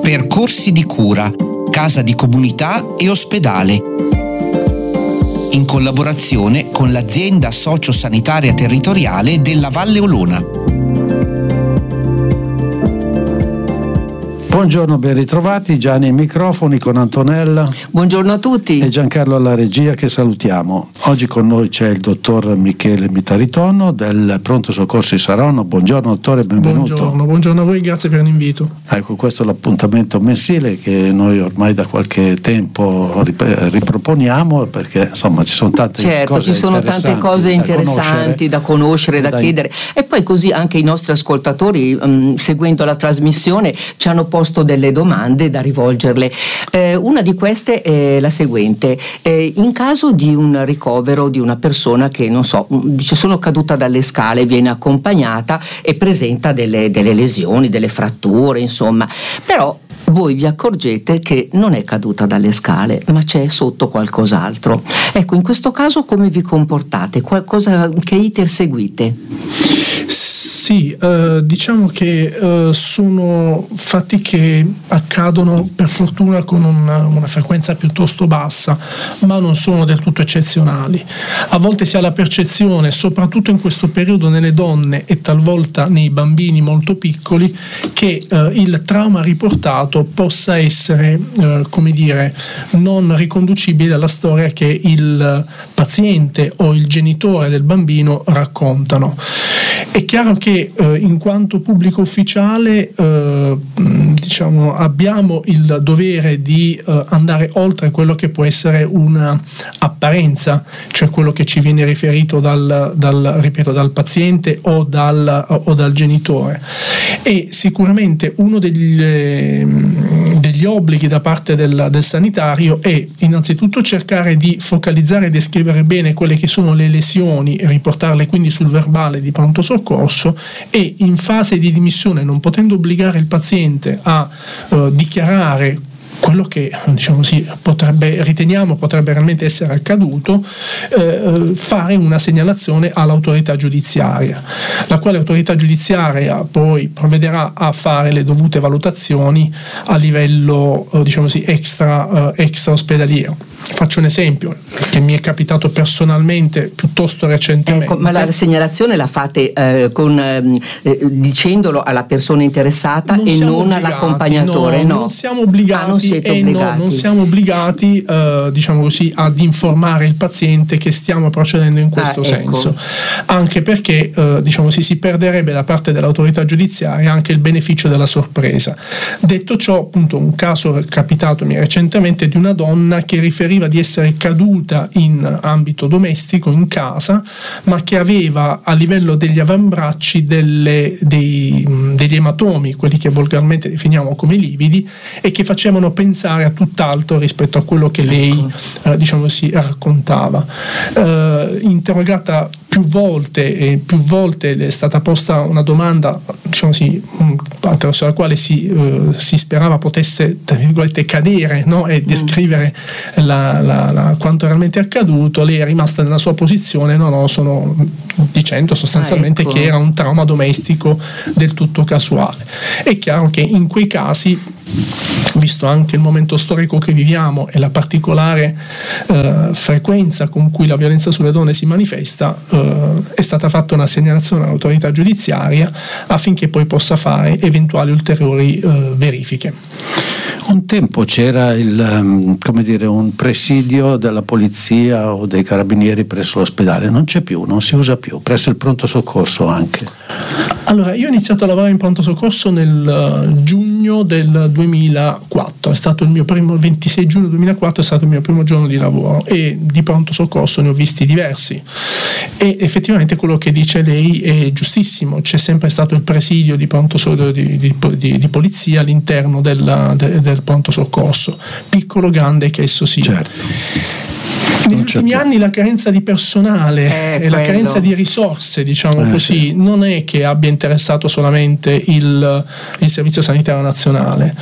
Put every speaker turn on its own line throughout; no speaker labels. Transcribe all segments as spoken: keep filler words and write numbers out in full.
Percorsi di cura, casa di comunità e ospedale, in collaborazione con l'azienda sociosanitaria territoriale della Valle Olona.
Buongiorno, ben ritrovati, Gianni ai microfoni con Antonella.
Buongiorno a tutti.
E Giancarlo alla regia, che salutiamo. Oggi con noi c'è il dottor Michele Mitaritonno del Pronto Soccorso di Saronno. Buongiorno dottore, benvenuto.
Buongiorno, buongiorno a voi, grazie per l'invito.
Ecco, questo è l'appuntamento mensile che noi ormai da qualche tempo riproponiamo, perché insomma ci sono tante
certo,
cose
ci sono tante cose
da
interessanti da conoscere, da, da chiedere, e poi così anche i nostri ascoltatori mh, seguendo la trasmissione ci hanno posto delle domande da rivolgerle. Eh, una di queste è la seguente: eh, in caso di un ricovero di una persona che non so, dice sono caduta dalle scale, viene accompagnata e presenta delle, delle lesioni, delle fratture, insomma, però voi vi accorgete che non è caduta dalle scale, ma c'è sotto qualcos'altro. Ecco, in questo caso come vi comportate? Qualcosa, che iter seguite?
Sì, eh, diciamo che eh, sono fatti che accadono per fortuna con una, una frequenza piuttosto bassa, ma non sono del tutto eccezionali. A volte si ha la percezione, soprattutto in questo periodo nelle donne e talvolta nei bambini molto piccoli, che eh, il trauma riportato possa essere, eh, come dire, non riconducibile alla storia che il paziente o il genitore del bambino raccontano. È chiaro che eh, in quanto pubblico ufficiale eh, diciamo, abbiamo il dovere di eh, andare oltre quello che può essere una apparenza, cioè quello che ci viene riferito dal, dal, ripeto, dal paziente o dal, o dal genitore. E sicuramente uno degli, degli obblighi da parte del, del sanitario è innanzitutto cercare di focalizzare e descrivere bene quelle che sono le lesioni e riportarle quindi sul verbale di pronto soccorso, e in fase di dimissione, non potendo obbligare il paziente a uh, dichiarare quello che diciamo sì, potrebbe, riteniamo potrebbe realmente essere accaduto, eh, fare una segnalazione all'autorità giudiziaria, la quale autorità giudiziaria poi provvederà a fare le dovute valutazioni a livello eh, diciamo sì, extra, eh, extra ospedaliero. Faccio un esempio che mi è capitato personalmente piuttosto recentemente.
Ecco, ma la segnalazione la fate eh, con, eh, dicendolo alla persona interessata non e non obbligati, all'accompagnatore?
No,
no,
non siamo obbligati.
Ah, non siete
e
obbligati.
No, non siamo obbligati eh, diciamo così, ad informare il paziente che stiamo procedendo in questo
ah,
senso,
ecco.
Anche perché eh, diciamo sì, si perderebbe da parte dell'autorità giudiziaria anche il beneficio della sorpresa. Detto ciò, appunto, un caso capitatomi recentemente di una donna che riferiva di essere caduta in ambito domestico, in casa, ma che aveva a livello degli avambracci delle, dei, degli ematomi, quelli che volgarmente definiamo come lividi, e che facevano pensare a tutt'altro rispetto a quello che lei eh, diciamo si raccontava. Eh, interrogata più volte e più volte le è stata posta una domanda, diciamo sì, attraverso la quale si, eh, si sperava potesse, tra virgolette, cadere, no? E descrivere la, la, la, quanto realmente è accaduto. Lei è rimasta nella sua posizione, no, no, sono dicendo sostanzialmente ah, ecco. che era un trauma domestico del tutto casuale. È chiaro che in quei casi, visto anche il momento storico che viviamo e la particolare eh, frequenza con cui la violenza sulle donne si manifesta, eh, è stata fatta una segnalazione all'autorità giudiziaria affinché poi possa fare eventuali ulteriori eh, verifiche.
Un tempo c'era il, come dire, un presidio della polizia o dei carabinieri presso l'ospedale, non c'è più, non si usa più, presso il pronto soccorso anche.
Allora, io ho iniziato a lavorare in pronto soccorso nel uh, giugno del duemilaquattro, è stato il mio primo, ventisei giugno duemilaquattro è stato il mio primo giorno di lavoro, e di pronto soccorso ne ho visti diversi, e effettivamente quello che dice lei è giustissimo. C'è sempre stato il presidio di pronto so- di, di, di, di polizia all'interno della, de, del pronto soccorso, piccolo, grande che esso sia.
Certo.
Negli ultimi anni la carenza di personale
eh,
e la carenza di risorse, diciamo
eh,
così,
sì.
non è che abbia interessato solamente il, il Servizio Sanitario Nazionale.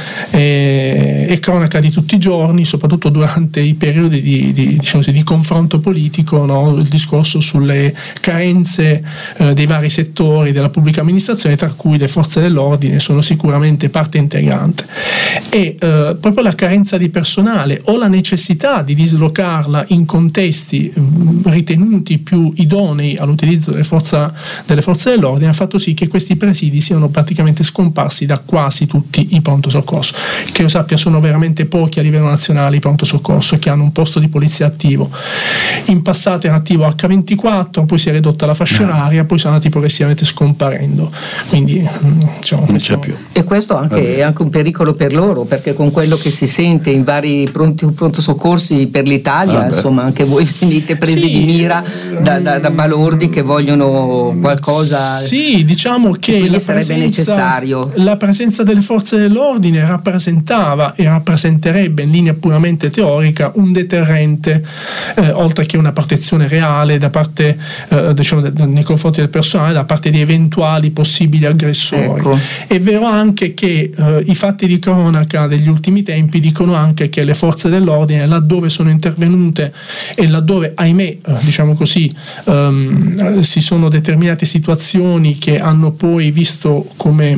È, è cronaca di tutti i giorni, soprattutto durante i periodi di, di, diciamo così, di confronto politico, no? Il discorso sulle carenze eh, dei vari settori della pubblica amministrazione, tra cui le forze dell'ordine sono sicuramente parte integrante. e eh, proprio la carenza di personale o la necessità di dislocarla in contesti mh, ritenuti più idonei all'utilizzo delle, forza, delle forze dell'ordine ha fatto sì che questi presidi siano praticamente scomparsi da quasi tutti i pronto soccorso. Che io sappia sono veramente pochi a livello nazionale i pronto soccorso che hanno un posto di polizia attivo. In passato era attivo acca ventiquattro, poi si è ridotta la fascia oraria, poi sono andati progressivamente scomparendo, quindi diciamo,
non c'è più.
E questo anche è anche un pericolo per loro, perché con quello che si sente in vari pronti, pronto soccorsi per l'Italia, ah insomma anche voi venite presi sì, di mira da, da, da balordi che vogliono qualcosa.
Sì, diciamo che la
sarebbe
presenza,
necessario.
La presenza delle forze dell'ordine rappresentava e rappresenterebbe in linea puramente teorica un deterrente, eh, oltre che una protezione reale da parte eh, diciamo, de, de, nei confronti del personale da parte di eventuali possibili aggressori. Ecco. È vero anche che eh, i fatti di cronaca degli ultimi tempi dicono anche che le forze dell'ordine, laddove sono intervenute e laddove ahimè eh, diciamo così ehm, si sono determinate situazioni che hanno poi visto come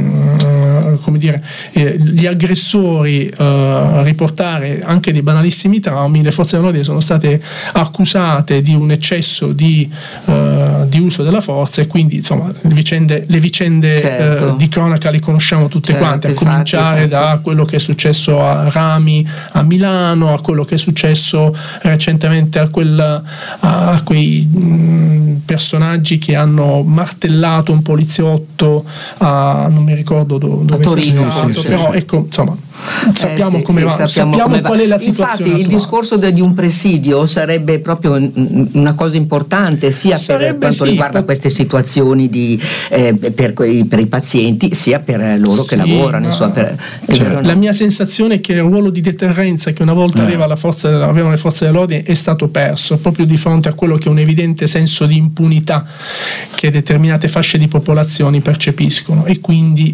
mh, come dire eh, gli aggressori eh, riportare anche dei banalissimi traumi, le forze dell'ordine sono state accusate di un eccesso di, uh, di uso della forza, e quindi insomma le vicende, le vicende certo. uh, di cronaca le conosciamo tutte certo, quante, a infatti, cominciare infatti. da quello che è successo a Rami a Milano, a quello che è successo recentemente a, quel, a quei mh, personaggi che hanno martellato un poliziotto a non mi ricordo do, dove
a Torino,
stato,
sì,
però
sì.
ecco insomma sappiamo
eh, sì,
come
sì,
va,
sappiamo,
sappiamo
come
qual
va.
è la situazione.
Infatti il discorso de, di un presidio sarebbe proprio una cosa importante sia
sarebbe,
per quanto
sì,
riguarda
per...
queste situazioni di, eh, per, quei, per i pazienti, sia per loro
sì,
che lavorano.
ma...
Insomma, per, per
cioè,
no.
La mia sensazione è che il ruolo di deterrenza che una volta eh. aveva la forza, avevano le forze dell'ordine è stato perso proprio di fronte a quello che è un evidente senso di impunità che determinate fasce di popolazioni percepiscono, e quindi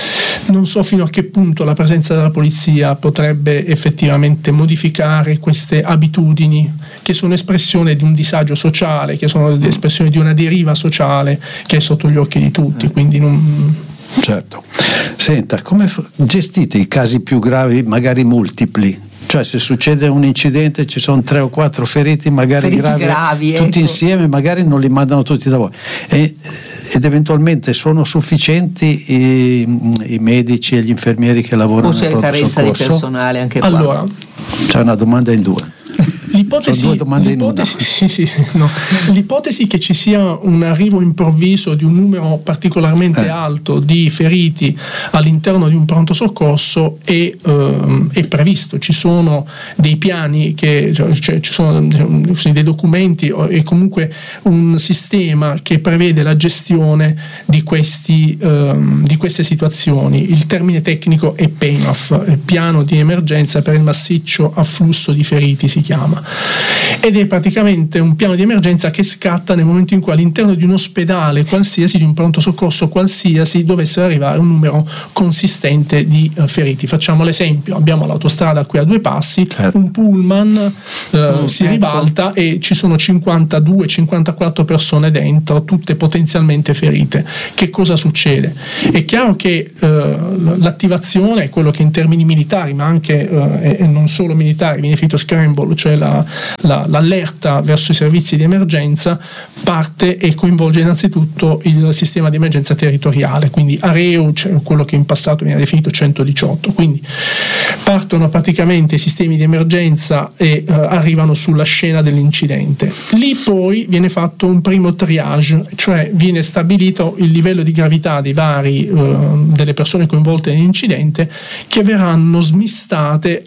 non so fino a che punto la presenza della polizia potrebbe effettivamente modificare queste abitudini che sono espressione di un disagio sociale, che sono espressione di una deriva sociale che è sotto gli occhi di tutti, quindi non...
Certo. Senta, come gestite i casi più gravi, magari multipli? Cioè se succede un incidente ci sono tre o quattro feriti magari
feriti
gravi,
gravi
tutti
ecco.
insieme, magari non li mandano tutti da voi e, ed eventualmente sono sufficienti i, i medici e gli infermieri che lavorano nel pronto soccorso? O c'è carenza
di personale anche qua?
Allora, c'è una domanda in due.
L'ipotesi,
Sono due domande
l'ipotesi,
in una.
sì, sì, no. L'ipotesi che ci sia un arrivo improvviso di un numero particolarmente eh. alto di feriti all'interno di un pronto soccorso è, ehm, è previsto. Ci sono dei piani, che, cioè, ci sono dei documenti e comunque un sistema che prevede la gestione di, questi, ehm, di queste situazioni. Il termine tecnico è P E M A F, piano di emergenza per il massiccio afflusso di feriti si chiama, ed è praticamente un piano di emergenza che scatta nel momento in cui all'interno di un ospedale qualsiasi, di un pronto soccorso qualsiasi, dovesse arrivare un numero consistente di uh, feriti. Facciamo l'esempio: abbiamo l'autostrada qui a due passi, certo. un pullman uh, mm, si ecco. ribalta e ci sono cinquantadue cinquantaquattro persone dentro, tutte potenzialmente ferite. Che cosa succede? È chiaro che uh, l'attivazione, quello che in termini militari ma anche uh, e non solo militari viene definito scramble, cioè la, la, l'allerta verso i servizi di emergenza, parte e coinvolge innanzitutto il sistema di emergenza territoriale, quindi Areu, cioè quello che in passato viene definito centodiciotto. Quindi partono praticamente i sistemi di emergenza e uh, arrivano sulla scena dell'incidente. Lì poi viene fatto un primo triage, cioè viene stabilito il livello di gravità dei vari, uh, delle persone coinvolte nell'incidente, che verranno smistate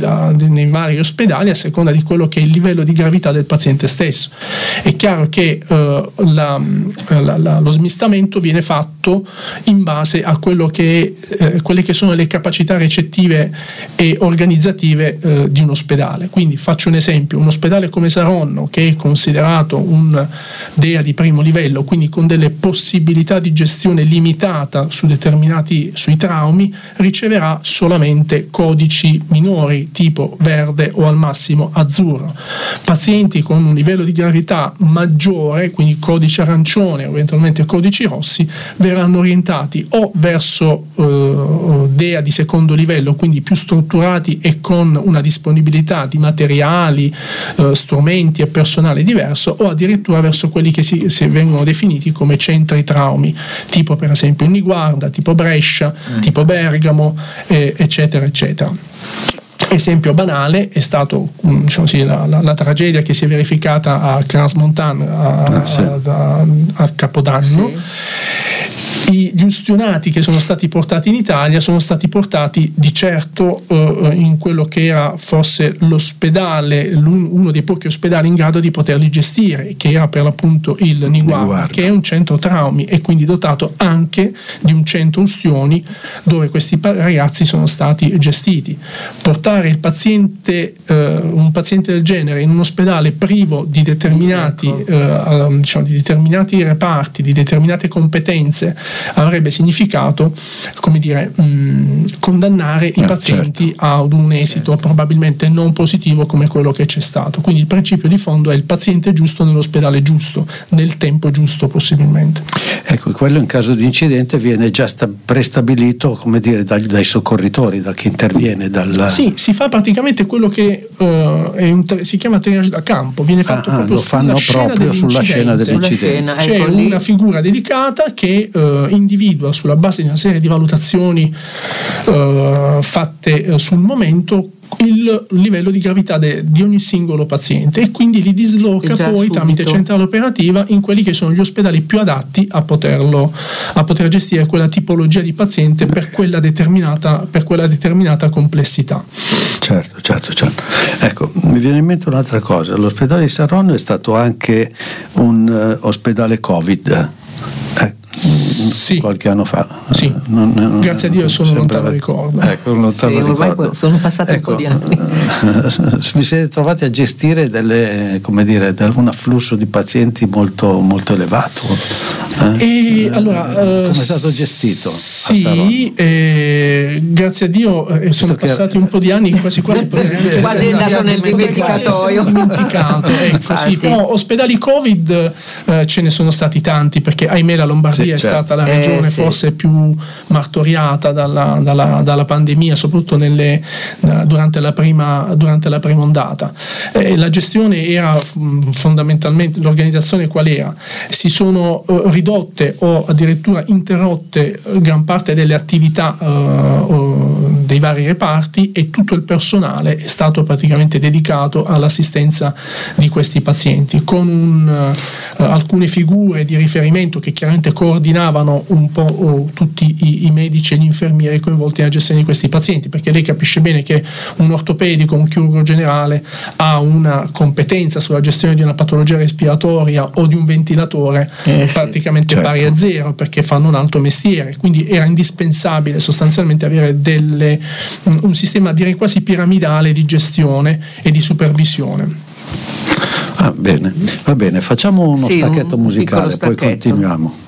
nei vari ospedali a seconda di quello che è il livello di gravità del paziente stesso. È chiaro che uh, la, la, la, lo smistamento viene fatto in base a quello che eh, quelle che sono le capacità recettive e organizzative eh, di un ospedale. Quindi faccio un esempio: un ospedale come Saronno, che è considerato un D E A di primo livello, quindi con delle possibilità di gestione limitata su determinati sui traumi, riceverà solamente codici minori tipo verde o al massimo azzurro azzurro. Pazienti con un livello di gravità maggiore, quindi codice arancione o eventualmente codici rossi, verranno orientati o verso eh, D E A di secondo livello, quindi più strutturati e con una disponibilità di materiali, eh, strumenti e personale diverso, o addirittura verso quelli che si, si vengono definiti come centri traumi, tipo per esempio il Niguarda, tipo Brescia, mm. tipo Bergamo, eh, eccetera eccetera. Esempio banale è stato, diciamo sì, la, la, la tragedia che si è verificata a Crans-Montane a, ah, sì. a, a, a Capodanno. Sì. Gli ustionati che sono stati portati in Italia sono stati portati di certo eh, in quello che era forse l'ospedale, uno dei pochi ospedali in grado di poterli gestire, che era per l'appunto il Niguarda, che è un centro traumi e quindi dotato anche di un centro ustioni dove questi ragazzi sono stati gestiti. Portare il paziente, eh, un paziente del genere in un ospedale privo di determinati, ecco. eh, diciamo, di determinati reparti, di determinate competenze, avrebbe significato, come dire, mh, condannare i eh, pazienti certo. ad un esito certo. probabilmente non positivo come quello che c'è stato. Quindi il principio di fondo è il paziente giusto nell'ospedale giusto, nel tempo giusto possibilmente.
Ecco, quello in caso di incidente viene già sta- prestabilito, come dire, dai, dai soccorritori, da chi interviene. Dal...
Sì, si fa praticamente quello che uh, è un tra- si chiama triage da campo, viene fatto
ah,
proprio,
lo fanno
sulla,
proprio
scena
sulla scena dell'incidente.
Scena,
C'è
ecco
una figura dedicata che uh, individua sulla base di una serie di valutazioni uh, fatte uh, sul momento il livello di gravità de, di ogni singolo paziente e quindi li disloca poi subito. Tramite centrale operativa in quelli che sono gli ospedali più adatti a poterlo a poter gestire quella tipologia di paziente per quella determinata per quella determinata complessità.
Certo, certo, certo. Ecco, mi viene in mente un'altra cosa. L'ospedale di Saronno è stato anche un uh, ospedale Covid. Eh,
sì.
qualche anno fa.
Sì. Non, non, Grazie a Dio sono un lontano ricordo.
Ecco, un lontano
sì, ormai
ricordo.
Sono passati
ecco,
un po' di anni.
Vi siete trovati a gestire delle, come dire, un afflusso di pazienti molto, molto elevato. Eh?
E allora,
come è stato gestito?
Sì, eh, grazie a Dio eh, sono passati un po' di anni, quasi quasi
quasi è andato nel dimenticatoio.
Dimenticato, ecco, sì, però ospedali Covid eh, ce ne sono stati tanti, perché ahimè la Lombardia sì, è certo. stata la regione eh, sì. forse più martoriata dalla, dalla, dalla pandemia, soprattutto nelle, durante, la prima, durante la prima ondata. Eh, la gestione era fondamentalmente, l'organizzazione qual era? Si sono eh, ridotte o addirittura interrotte gran parte delle attività eh, dei vari reparti e tutto il personale è stato praticamente dedicato all'assistenza di questi pazienti, con un, eh, alcune figure di riferimento che chiaramente coordinavano un po' oh, tutti i, i medici e gli infermieri coinvolti nella gestione di questi pazienti, perché lei capisce bene che un ortopedico, un chirurgo generale ha una competenza sulla gestione di una patologia respiratoria o di un ventilatore eh, praticamente sì, certo. pari a zero, perché fanno un altro mestiere, quindi era indispensabile sostanzialmente avere delle, un sistema direi quasi piramidale di gestione e di supervisione.
Ah, bene, va bene, facciamo uno sì, stacchetto un musicale, poi continuiamo.